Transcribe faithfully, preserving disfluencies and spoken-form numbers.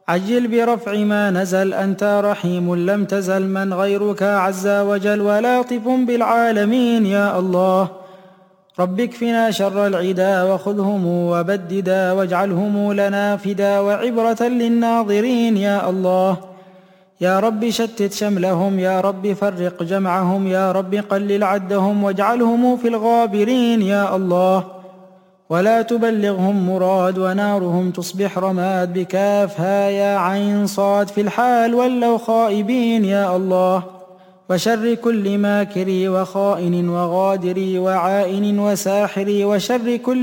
عجل برفع ما نزل، أنت رحيم لم تزل، من غيرك عز وجل ولطف بالعالمين يا الله. رب اكفنا شر العدا وخذهم وبددا، واجعلهم لنا فدا وعبرة للناظرين يا الله. يا رب شتت شملهم، يا رب فرق جمعهم، يا رب قلل عدهم واجعلهم في الغابرين يا الله. ولا تبلغهم مراد ونارهم تصبح رماد، بكافها يا عين صاد في الحال ولوا خائبين يا الله. وشر كل ماكر وخائن وغادر وعائن وساحر، وشر كل